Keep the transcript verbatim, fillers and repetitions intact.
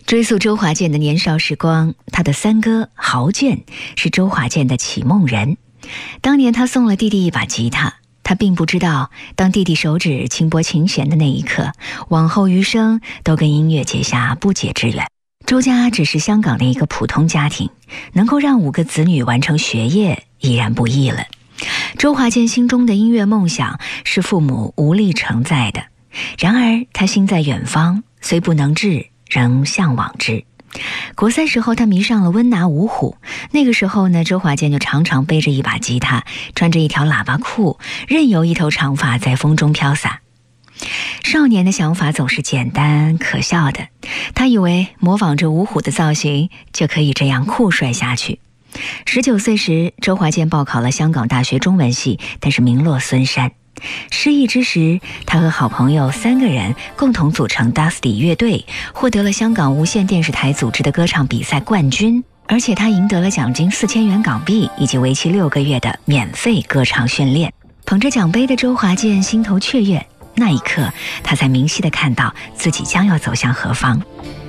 追溯周华健的年少时光，他的三哥豪健是周华健的启蒙人。当年他送了弟弟一把吉他，他并不知道，当弟弟手指轻拨琴弦的那一刻，往后余生都跟音乐结下不解之缘。周家只是香港的一个普通家庭，能够让五个子女完成学业已然不易了。周华健心中的音乐梦想是父母无力承载的，然而他心在远方，虽不能至，仍向往之。国三时候，他迷上了温拿五虎。那个时候呢，周华健就常常背着一把吉他，穿着一条喇叭裤，任由一头长发在风中飘洒。少年的想法总是简单可笑的，他以为模仿着五虎的造型就可以这样酷帅下去。十九岁时，周华健报考了香港大学中文系，但是名落孙山。失意之时，他和好朋友三个人共同组成 Dusty 乐队，获得了香港无线电视台组织的歌唱比赛冠军，而且他赢得了奖金四千元港币以及为期六个月的免费歌唱训练。捧着奖杯的周华健心头雀跃，那一刻他才明晰地看到自己将要走向何方。